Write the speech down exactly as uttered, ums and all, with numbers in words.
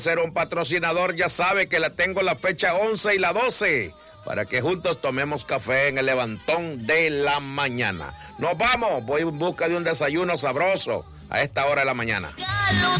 Ser un patrocinador, ya sabe que le tengo la fecha once y la doce para que juntos tomemos café en el levantón de la mañana. Nos vamos, voy en busca de un desayuno sabroso a esta hora de la mañana. Carlos